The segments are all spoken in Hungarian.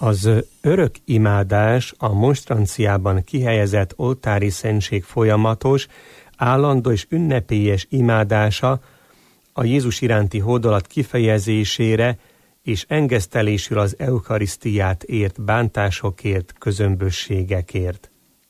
Az örök imádás a monstranciában kihelyezett oltári szentség folyamatos, állandó és ünnepélyes imádása a Jézus iránti hódolat kifejezésére és engesztelésül az eukarisztiát ért bántásokért, közömbösségekért.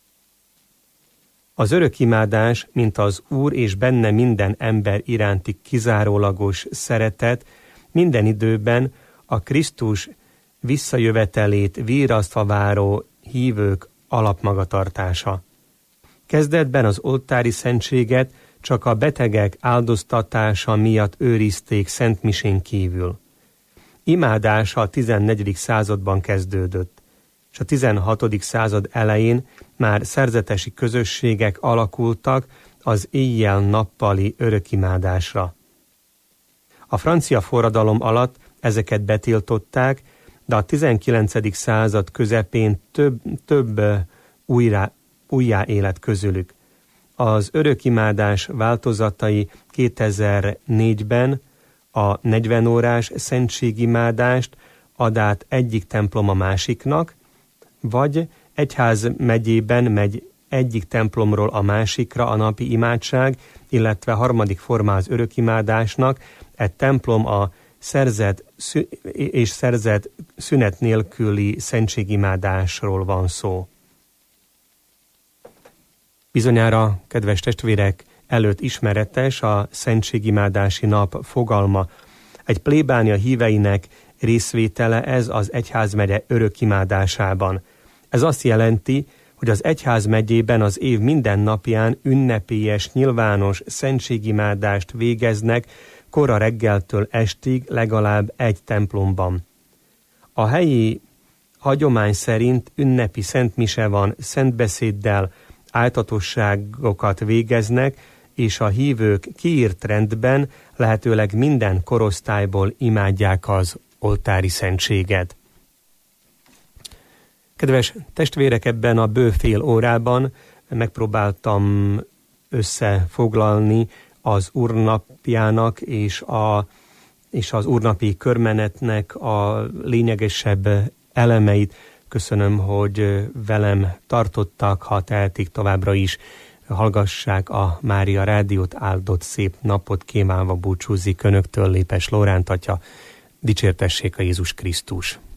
Az örök imádás, mint az Úr és benne minden ember iránti kizárólagos szeretet, minden időben a Krisztus visszajövetelét virrasztva váró hívők alapmagatartása. Kezdetben az oltári szentséget csak a betegek áldoztatása miatt őrizték szentmisén kívül. Imádása a 14. században kezdődött, és a 16. század elején már szerzetesi közösségek alakultak az éjjel-nappali örökimádásra. A francia forradalom alatt ezeket betiltották, de a 19. század közepén több újjáélet közülük. Az örökimádás változatai 2004-ben a 40 órás szentségimádást ad át egyik templom a másiknak, vagy egyházmegyében megy egyik templomról a másikra a napi imádság, illetve harmadik forma az örökimádásnak, egy templom a szerzett szünet nélküli szentségimádásról van szó. Bizonyára, kedves testvérek, előtt ismeretes a szentségimádási nap fogalma. Egy plébánia híveinek részvétele ez az egyházmegye örökimádásában. Ez azt jelenti, hogy az egyházmegyében az év minden napján ünnepélyes, nyilvános szentségimádást végeznek kora reggeltől estig legalább egy templomban. A helyi hagyomány szerint ünnepi szentmise van, szentbeszéddel, áltatosságokat végeznek, és a hívők kiírt rendben lehetőleg minden korosztályból imádják az oltári szentséget. Kedves testvérek, ebben a bő fél órában megpróbáltam összefoglalni az úrnapjának és az úrnapi körmenetnek a lényegesebb elemeit. Köszönöm, hogy velem tartottak, ha tehetik továbbra is. Hallgassák a Mária Rádiót, áldott szép napot kívánva búcsúzik önöktől Lépes Lóránt atya. Dicsértessék a Jézus Krisztus!